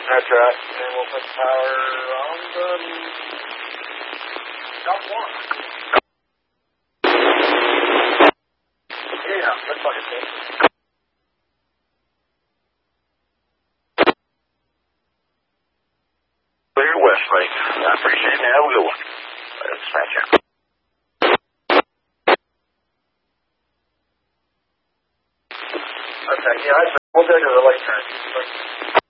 That's right. And we'll put the power on the top one. Yeah, looks like it's good. Clear Westlake. I appreciate it. Have a good one. Dispatcher. Okay, yeah, we'll go to the lake train.